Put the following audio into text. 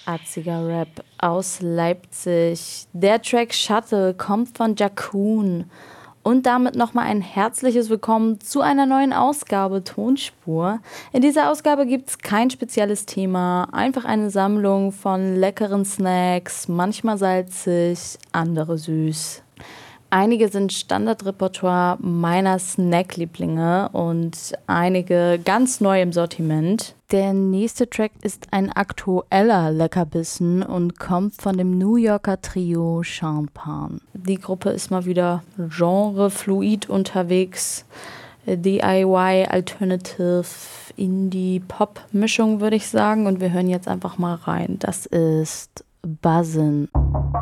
Atziger Rap aus Leipzig. Der Track Shuttle kommt von Jakun. Und damit nochmal ein herzliches Willkommen zu einer neuen Ausgabe Tonspur. In dieser Ausgabe gibt es kein spezielles Thema, einfach eine Sammlung von leckeren Snacks, manchmal salzig, andere süß. Einige sind Standardrepertoire meiner Snack-Lieblinge und einige ganz neu im Sortiment. Der nächste Track ist ein aktueller Leckerbissen und kommt von dem New Yorker Trio Champagne. Die Gruppe ist mal wieder genrefluid unterwegs. DIY, Alternative, Indie-Pop-Mischung würde ich sagen. Und wir hören jetzt einfach mal rein. Das ist Buzzin'.